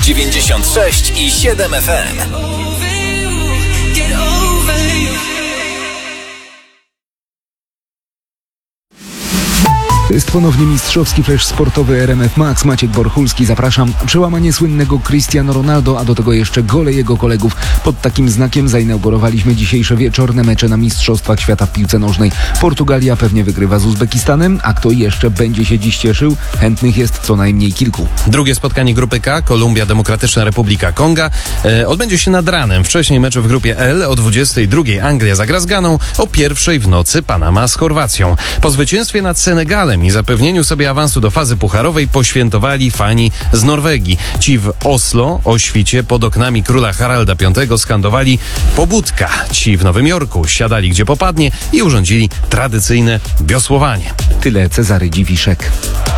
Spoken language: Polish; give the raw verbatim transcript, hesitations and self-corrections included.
dziewięćdziesiąt sześć i siedem F M. To jest ponownie mistrzowski flash sportowy R M F Max. Maciek Borchulski, zapraszam. Przełamanie słynnego Cristiano Ronaldo, a do tego jeszcze gole jego kolegów. Pod takim znakiem zainaugurowaliśmy dzisiejsze wieczorne mecze na Mistrzostwach Świata w piłce nożnej. Portugalia pewnie wygrywa z Uzbekistanem, a kto jeszcze będzie się dziś cieszył? Chętnych jest co najmniej kilku. Drugie spotkanie grupy K, Kolumbia, Demokratyczna Republika Konga, e, odbędzie się nad ranem. Wcześniej mecze w grupie L o dwudziestej drugiej Anglia zagra z Ganą, o pierwszej w nocy Panama z Chorwacją. Po zwycięstwie nad Senegalem i zapewnieniu sobie awansu do fazy pucharowej poświętowali fani z Norwegii. Ci w Oslo o świcie pod oknami króla Haralda piątego skandowali pobudka. Ci w Nowym Jorku siadali gdzie popadnie i urządzili tradycyjne wiosłowanie. Tyle Cezary Dziwiszek.